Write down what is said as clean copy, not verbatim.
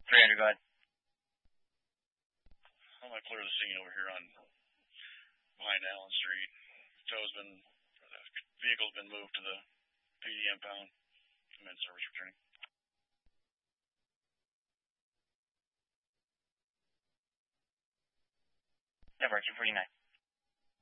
300, go ahead. I'm going to clear the scene over here on behind Allen Street. The vehicle's been moved to the PD impound. Commence service returning. Number 249.